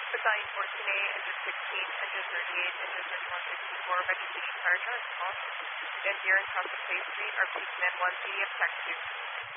Battalion 14A, Engine 16, Engine 38, Engine 31, 64, Mexican Charger, response. Endurance, Hospital State Street, RP Command 1B, attack 2.